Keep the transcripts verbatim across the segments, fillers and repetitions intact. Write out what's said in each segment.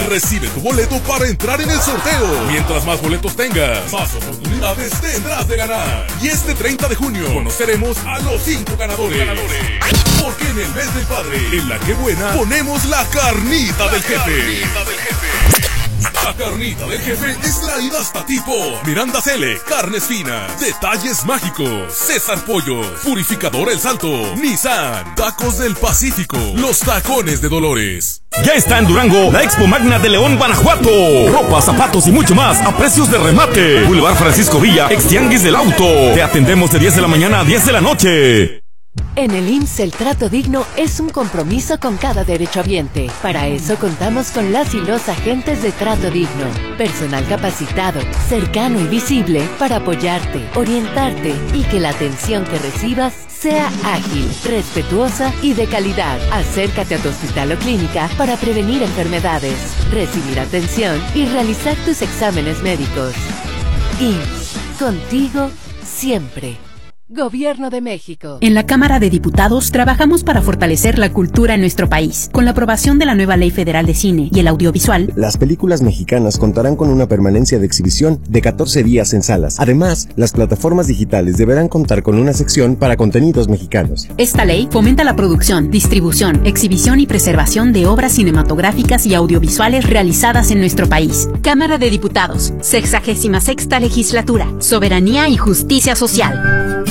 recibe tu boleto para entrar en el sorteo. Mientras más boletos tengas, más oportunidades tendrás de ganar. Y este treinta de junio conoceremos a los cinco ganadores. ganadores. Porque en el mes del padre, en la que buena, ponemos la carnita del jefe. Carnita del jefe. La carnita del jefe es traída hasta ti por Miranda Cele, Carnes Finas, Detalles Mágicos, César Pollos, Purificador El Salto, Nissan, Tacos del Pacífico, Los Tacones de Dolores. Ya está en Durango la Expo Magna de León, Guanajuato. Ropa, zapatos y mucho más a precios de remate. Boulevard Francisco Villa, ex Tianguis del Auto. Te atendemos de diez de la mañana a diez de la noche. En el I M S S el trato digno es un compromiso con cada derechohabiente. Para eso contamos con las y los agentes de trato digno. Personal capacitado, cercano y visible para apoyarte, orientarte y que la atención que recibas sea ágil, respetuosa y de calidad. Acércate a tu hospital o clínica para prevenir enfermedades, recibir atención y realizar tus exámenes médicos. I M S S, contigo siempre. Gobierno de México. En la Cámara de Diputados trabajamos para fortalecer la cultura en nuestro país. Con la aprobación de la nueva Ley Federal de Cine y el Audiovisual, las películas mexicanas contarán con una permanencia de exhibición de catorce días en salas. Además, las plataformas digitales deberán contar con una sección para contenidos mexicanos. Esta ley fomenta la producción, distribución, exhibición y preservación de obras cinematográficas y audiovisuales realizadas en nuestro país. Cámara de Diputados, sexagésima sexta legislatura, soberanía y justicia social.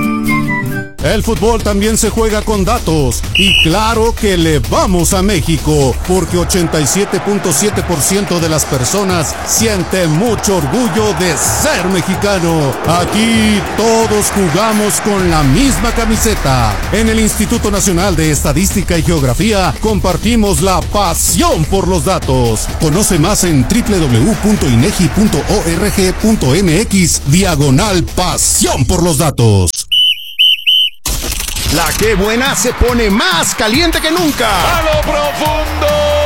El fútbol también se juega con datos y claro que le vamos a México porque ochenta y siete punto siete por ciento de las personas siente mucho orgullo de ser mexicano. Aquí todos jugamos con la misma camiseta. En el Instituto Nacional de Estadística y Geografía compartimos la pasión por los datos. Conoce más en doble u doble u doble u punto inegi punto org punto mx diagonal pasión por los datos. La que buena se pone más caliente que nunca. A lo profundo.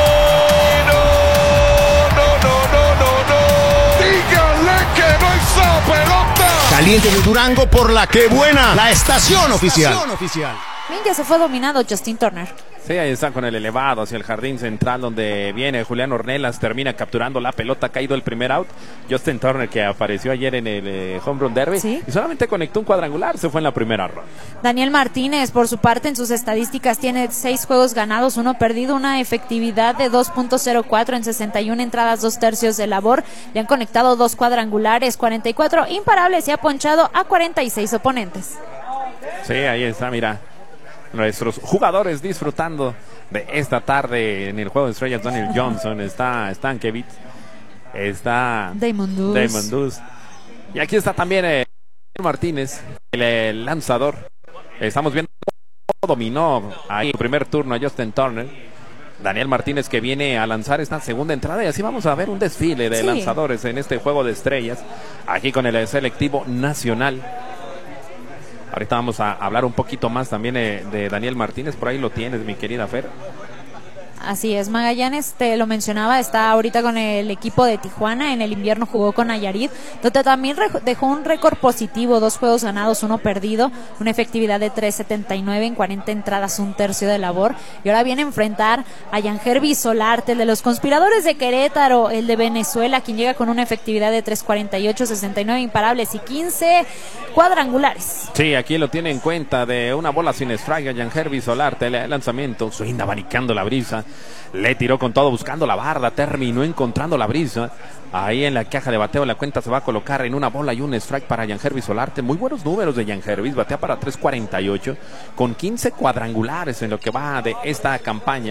No, no, no, no, no, no. Díganle que no esa pelota. Caliente de Durango por La que buena, la estación oficial. La estación oficial. Bien, ya se fue dominado Justin Turner. Sí, ahí está con el elevado hacia el jardín central donde viene Julián Ornelas, termina capturando la pelota, ha caído el primer out. Justin Turner, que apareció ayer en el eh, Home Run Derby, ¿sí? Y solamente conectó un cuadrangular, se fue en la primera ronda. Daniel Martínez, por su parte, en sus estadísticas tiene seis juegos ganados, uno perdido, una efectividad de dos punto cero cuatro en sesenta y una entradas, dos tercios de labor. Le han conectado dos cuadrangulares, cuarenta y cuatro imparables y ha ponchado a cuarenta y seis oponentes. Sí, ahí está, mira. Nuestros jugadores disfrutando de esta tarde en el juego de estrellas. Daniel Johnson, está Stankiewicz, está Damon Duz. Damon Duz. Y aquí está también eh, Martínez, el, el lanzador. Estamos viendo cómo dominó ahí el primer turno a Justin Turner. Daniel Martínez, que viene a lanzar esta segunda entrada, y así vamos a ver un desfile de sí. lanzadores en este juego de estrellas, aquí con el selectivo nacional. Ahorita vamos a hablar un poquito más también de, de Daniel Martínez, por ahí lo tienes, mi querida Fer. Así es, Magallanes, te lo mencionaba, está ahorita con el equipo de Tijuana, en el invierno jugó con Nayarit, donde también dejó un récord positivo, dos juegos ganados, uno perdido, una efectividad de tres setenta y nueve en cuarenta entradas, un tercio de labor, y ahora viene a enfrentar a Yangervis Solarte, el de los Conspiradores de Querétaro, el de Venezuela, quien llega con una efectividad de tres cuarenta y ocho, sesenta y nueve imparables y quince cuadrangulares. Sí, aquí lo tiene en cuenta, de una bola sin strike a Yangervis Solarte, el lanzamiento, swing abanicando la brisa. Le tiró con todo buscando la barda, terminó encontrando la brisa. Ahí en la caja de bateo la cuenta se va a colocar en una bola y un strike para Yangervis Solarte. Muy buenos números de Yangervis, batea para tres cuarenta y ocho con quince cuadrangulares en lo que va de esta campaña.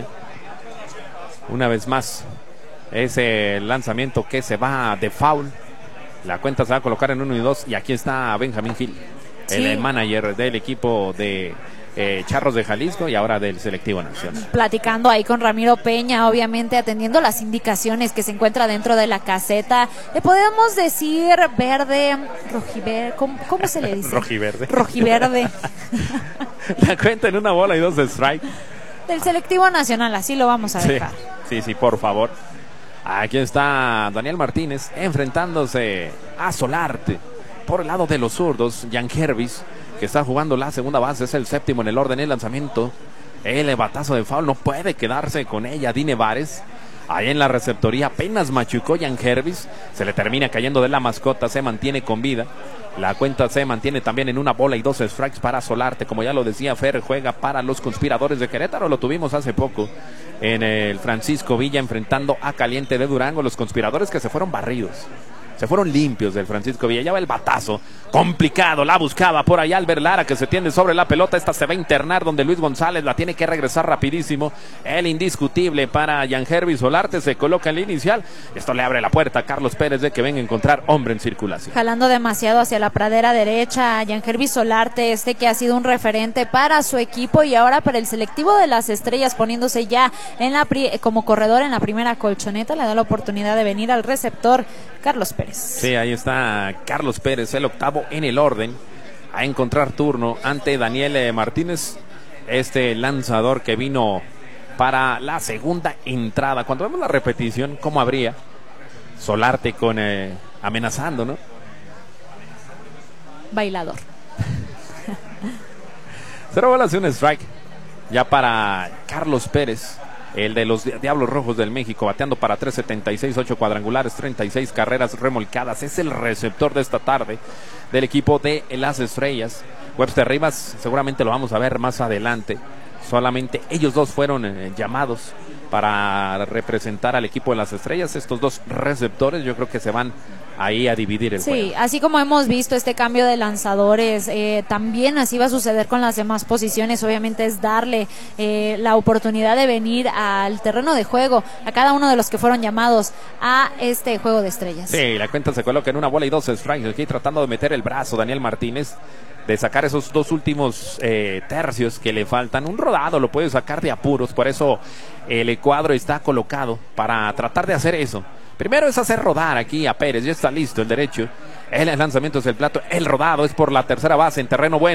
Una vez más, ese lanzamiento que se va de foul. La cuenta se va a colocar en uno y dos, y aquí está Benjamín Gil, sí. el manager del equipo de Eh, Charros de Jalisco y ahora del selectivo nacional. Platicando ahí con Ramiro Peña, obviamente atendiendo las indicaciones que se encuentra dentro de la caseta. Le podemos decir verde, rojiverde, ¿cómo, cómo se le dice? Rojiverde. Rojiverde. La cuenta en una bola y dos de strike. Del selectivo nacional, así lo vamos a dejar. Sí, sí, sí, por favor. Aquí está Daniel Martínez enfrentándose a Solarte. Por el lado de los zurdos, Yangervis, que está jugando la segunda base, es el séptimo en el orden, el lanzamiento, el batazo de foul, no puede quedarse con ella Dine Vares. Ahí en la receptoría apenas machucó Jan Hervis. Se le termina cayendo de la mascota. Se mantiene con vida. La cuenta se mantiene también en una bola y dos strikes para Solarte. Como ya lo decía Fer, juega para los Conspiradores de Querétaro. Lo tuvimos hace poco en el Francisco Villa enfrentando a Caliente de Durango. Los Conspiradores que se fueron barridos. Se fueron limpios del Francisco Villa. Ya va el batazo. Complicado. La buscaba por allá Albert Lara, que se tiende sobre la pelota. Esta se va a internar donde Luis González la tiene que regresar rapidísimo. El indiscutible para Jan Hervis Solarte. Se coloca en la inicial. Esto le abre la puerta a Carlos Pérez de que venga a encontrar hombre en circulación. Jalando demasiado hacia la pradera derecha. Jan Hervis Solarte, este que ha sido un referente para su equipo y ahora para el selectivo de las Estrellas, poniéndose ya en la pri- como corredor en la primera colchoneta. Le da la oportunidad de venir al receptor Carlos Pérez. Sí, ahí está Carlos Pérez, el octavo en el orden, a encontrar turno ante Daniel Martínez, este lanzador que vino para la segunda entrada. Cuando vemos la repetición, ¿cómo habría? Solarte con eh, amenazando, ¿no? Bailador. Cero bolas y un strike ya para Carlos Pérez, el de los Diablos Rojos del México, bateando para tres setenta y seis, ocho cuadrangulares, treinta y seis carreras remolcadas. Es el receptor de esta tarde del equipo de las Estrellas. Webster Rivas seguramente lo vamos a ver más adelante. Solamente ellos dos fueron eh, llamados para representar al equipo de las Estrellas. Estos dos receptores yo creo que se van ahí a dividir el sí, juego. Sí, así como hemos visto este cambio de lanzadores, eh, también así va a suceder con las demás posiciones. Obviamente es darle eh, la oportunidad de venir al terreno de juego a cada uno de los que fueron llamados a este juego de estrellas. Sí, la cuenta se coloca en una bola y dos strikes. Aquí tratando de meter el brazo Daniel Martínez, de sacar esos dos últimos eh, tercios que le faltan. Un rodado lo puede sacar de apuros, por eso el cuadro está colocado para tratar de hacer eso. Primero es hacer rodar aquí a Pérez, ya está listo el derecho. El lanzamiento es el plato, el rodado es por la tercera base en terreno bueno.